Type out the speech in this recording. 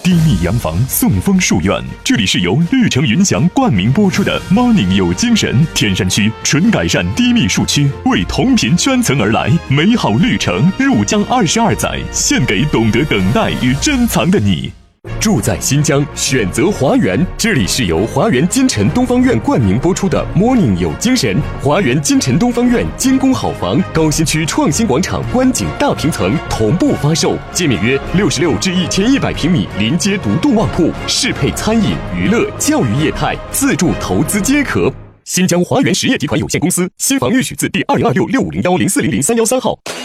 低密洋房送风树院，这里是由绿城云翔冠名播出的 Morning 有精神。天山区纯改善低密树区，为同频圈层而来，美好绿城入江22载，献给懂得等待与珍藏的你。 住在新疆，选择华园。这里是由华园金城东方院冠名播出的 Morning 有精神。华园金城东方院精工好房，高新区创新广场观景大平层同步发售，界面约66至1100平米，临街独栋卧铺，适配餐饮、娱乐、教育业态，自住投资皆可。新疆华园实业集团有限公司新房预许字第2026650104003113号。